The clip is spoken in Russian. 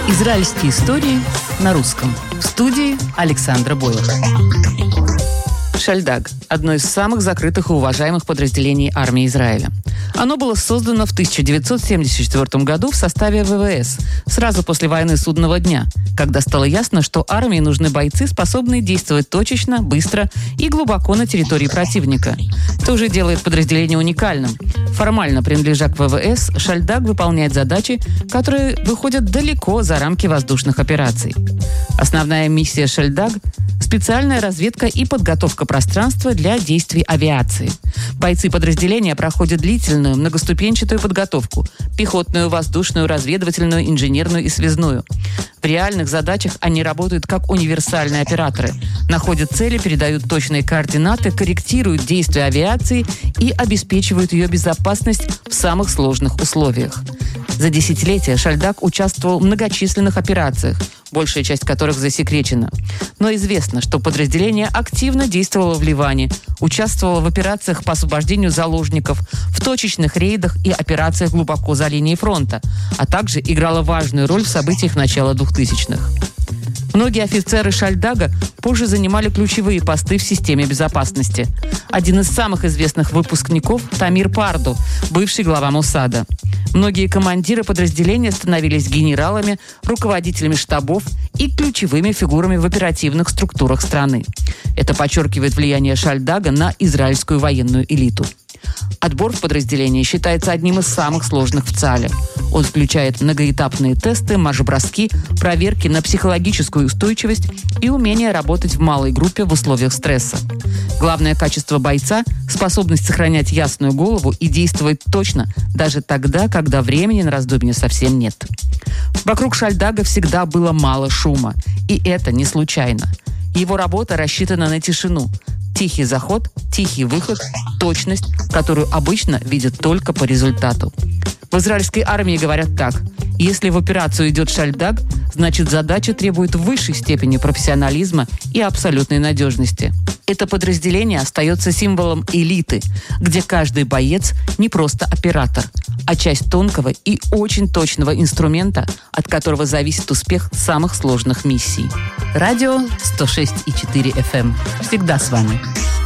Израильские истории на русском. В студии Александра Боева. Шальдаг – одно из самых закрытых и уважаемых подразделений армии Израиля. Оно было создано в 1974 году в составе ВВС, сразу после войны Судного дня, когда стало ясно, что армии нужны бойцы, способные действовать точечно, быстро и глубоко на территории противника. Это уже делает подразделение уникальным. Формально принадлежа к ВВС, Шальдаг выполняет задачи, которые выходят далеко за рамки воздушных операций. Основная миссия Шальдаг – специальная разведка и подготовка пространства для действий авиации. Бойцы подразделения проходят длительную, многоступенчатую подготовку – пехотную, воздушную, разведывательную, инженерную и связную. В реальных задачах они работают как универсальные операторы. Находят цели, передают точные координаты, корректируют действия авиации и обеспечивают ее безопасность в самых сложных условиях. За десятилетия Шальдаг участвовал в многочисленных операциях, большая часть которых засекречена. Но известно, что подразделение активно действовало в Ливане, участвовало в операциях по освобождению заложников, в точечных рейдах и операциях глубоко за линией фронта, а также играло важную роль в событиях начала 2000-х. Многие офицеры Шальдага позже занимали ключевые посты в системе безопасности. Один из самых известных выпускников – Тамир Парду, бывший глава Моссада. Многие командиры подразделения становились генералами, руководителями штабов и ключевыми фигурами в оперативных структурах страны. Это подчеркивает влияние Шальдага на израильскую военную элиту. Отбор в подразделении считается одним из самых сложных в ЦАЛе. Он включает многоэтапные тесты, марш-броски, проверки на психологическую устойчивость и умение работать в малой группе в условиях стресса. Главное качество бойца – способность сохранять ясную голову и действовать точно, даже тогда, когда времени на раздумье совсем нет. Вокруг Шальдага всегда было мало шума, и это не случайно. Его работа рассчитана на тишину. Тихий заход, тихий выход, точность, которую обычно видят только по результату. В израильской армии говорят так: если в операцию идет Шальдаг, значит задача требует высшей степени профессионализма и абсолютной надежности. Это подразделение остается символом элиты, где каждый боец не просто оператор, а часть тонкого и очень точного инструмента, от которого зависит успех самых сложных миссий. Радио 106,4 FM. Всегда с вами.